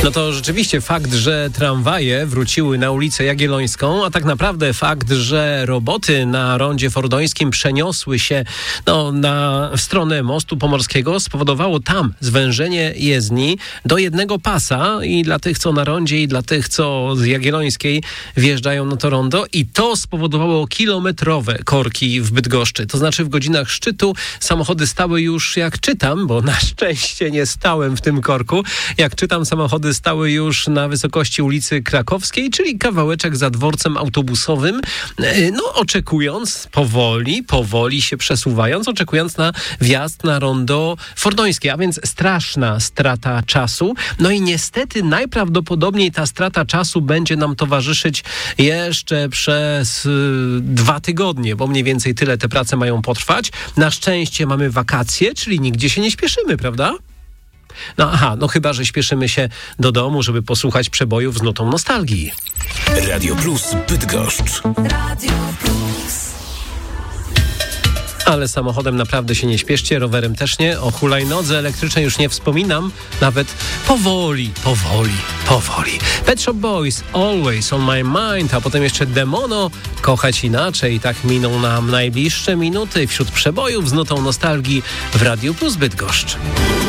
No to rzeczywiście fakt, że tramwaje wróciły na ulicę Jagiellońską, a tak naprawdę fakt, że roboty na rondzie fordońskim przeniosły się w stronę mostu pomorskiego, spowodowało tam zwężenie jezdni do jednego pasa i dla tych, co na rondzie, i dla tych, co z Jagiellońskiej wjeżdżają na to rondo, i to spowodowało kilometrowe korki w Bydgoszczy. To znaczy w godzinach szczytu samochody stały już, jak czytam, bo na szczęście nie stałem w tym korku, jak czytam, samochody stały już na wysokości ulicy Krakowskiej, czyli kawałeczek za dworcem autobusowym, oczekując, powoli się przesuwając, oczekując na wjazd na rondo fordońskie, a więc straszna strata czasu. No i niestety najprawdopodobniej ta strata czasu będzie nam towarzyszyć jeszcze przez 2 tygodnie, bo mniej więcej tyle te prace mają potrwać. Na szczęście mamy wakacje, czyli nigdzie się nie śpieszymy, prawda? Chyba że śpieszymy się do domu, żeby posłuchać przebojów z nutą nostalgii. Radio Plus Bydgoszcz. Radio Plus. Ale samochodem naprawdę się nie śpieszcie, rowerem też nie, o hulajnodze elektrycznej już nie wspominam, nawet powoli. Pet Shop Boys, Always on my mind, a potem jeszcze Demono, Kochać inaczej. Tak miną nam najbliższe minuty wśród przebojów z nutą nostalgii w Radio Plus Bydgoszcz.